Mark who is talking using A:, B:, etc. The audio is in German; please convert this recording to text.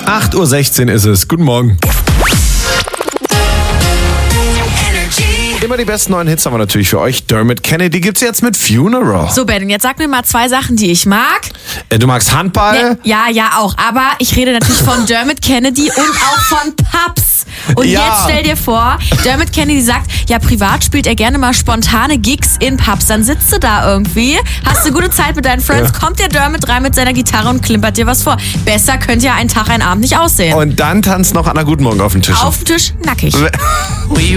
A: 8:16 Uhr ist es. Guten Morgen. Immer die besten neuen Hits haben wir natürlich für euch. Dermot Kennedy gibt's jetzt mit Funeral.
B: So, Ben, jetzt sag mir mal 2 Sachen, die ich mag.
A: Du magst Handball?
B: Ja, auch. Aber ich rede natürlich von Dermot Kennedy und auch von Pubs. Und
A: Ja.
B: jetzt stell dir vor, Dermot Kennedy sagt, ja, privat spielt er gerne mal spontane Gigs in Pubs. Dann sitzt du da irgendwie, hast eine gute Zeit mit deinen Friends, kommt der Dermot rein mit seiner Gitarre und klimpert dir was vor. Besser könnte ja ein Tag, ein Abend nicht aussehen.
A: Und dann tanzt noch Anna Guten Morgen auf dem Tisch.
B: Auf dem Tisch nackig.